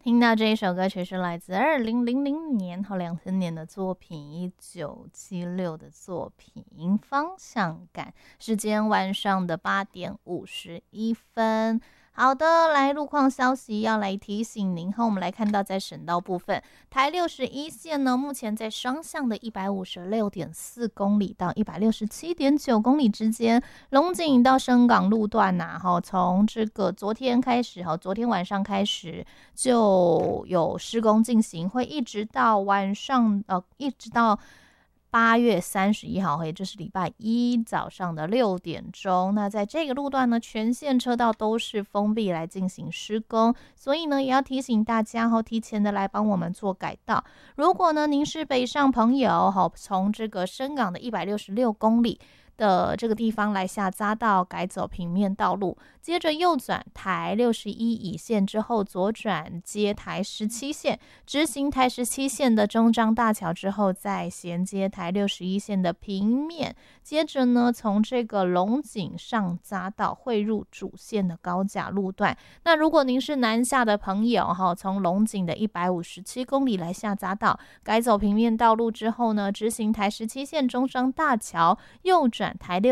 听到这一首歌曲是来自2000年和2000年的作品，1976的作品《方向感》。时间晚上的8点51分。好的，来路况消息要来提醒您。我们来看到在省道部分，台61线呢，目前在双向的156.4公里到167.9公里之间，龙井到深港路段从这个昨天晚上开始就有施工进行，会一直到晚上一直到8月31号，也就是礼拜一早上的6点钟。那在这个路段呢，全线车道都是封闭来进行施工，所以呢，也要提醒大家提前的来帮我们做改道。如果呢您是北上朋友从这个深港的166公里的这个地方来下匝道，改走平面道路，接着右转台61乙线之后左转接台17线，直行台17线的中彰大桥之后，再衔接台61线的平面，接着呢从这个龙井上匝道汇入主线的高架路段。那如果您是南下的朋友从龙井的157公里来下匝道，改走平面道路之后呢，直行台17线中彰大桥，右转台